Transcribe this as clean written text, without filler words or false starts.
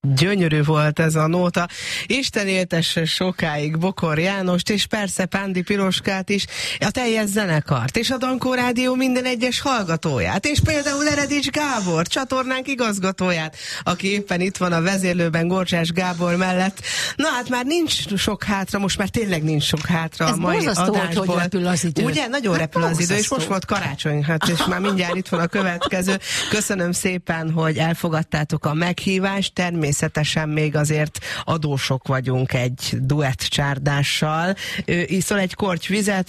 Gyönyörű volt ez a nóta. Isten éltesse sokáig Bokor Jánost, és persze Pándi Piroskát is, a teljes zenekart, és a Dankó Rádió minden egyes hallgatóját, és például Eredics Gábor, csatornánk igazgatóját, aki éppen itt van a vezérlőben Gorzsás Gábor mellett. Na hát már nincs sok hátra, most már tényleg nincs sok hátra a mai adásból. Hogy repül az idő. Ugye? Nagyon repül az idő, és most volt karácsony, hát és már mindjárt itt van a következő. Köszönöm szépen, hogy elfogadtátok a meghívást. Természetesen még azért adósok vagyunk egy duett csárdással. Iszol egy korty vizet,